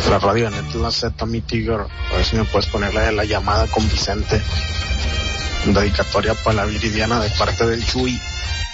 La radio Net La Z, mi tigre. A ver si me puedes ponerle la llamada con Vicente. Dedicatoria para la Viridiana de parte del Chuy.